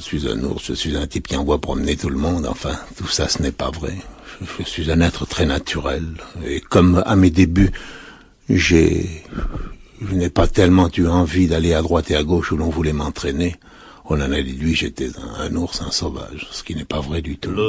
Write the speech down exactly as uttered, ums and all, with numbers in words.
suis un ours, je suis un type qui envoie promener tout le monde, enfin, tout ça ce n'est pas vrai. Je, je suis un être très naturel, et comme à mes débuts, j'ai, je n'ai pas tellement eu envie d'aller à droite et à gauche où l'on voulait m'entraîner, on en a déduit, j'étais un, un ours, un sauvage, ce qui n'est pas vrai du tout.